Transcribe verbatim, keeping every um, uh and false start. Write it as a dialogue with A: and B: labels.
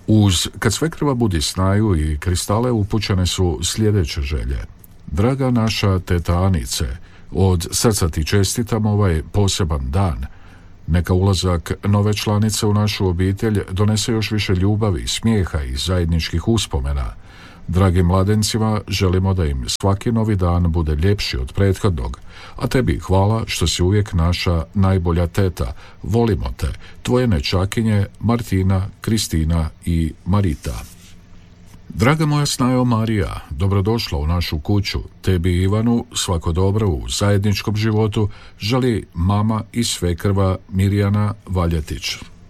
A: Uz Kad svekrva budi snaju i kristale upućene su sljedeće želje. Draga naša teta Anice, od srca ti čestitam ovaj poseban dan. Neka ulazak nove članice u našu obitelj donese još više ljubavi, smijeha i zajedničkih uspomena. Dragim mladencima želimo da im svaki novi dan bude ljepši od prethodnog, a tebi hvala što si uvijek naša najbolja teta. Volimo te, tvoje nečakinje Martina, Kristina i Marita. Draga moja snajo Marija, dobrodošla u našu kuću. Tebi i Ivanu svako dobro u zajedničkom životu želi mama i svekrva Mirjana Valjetić.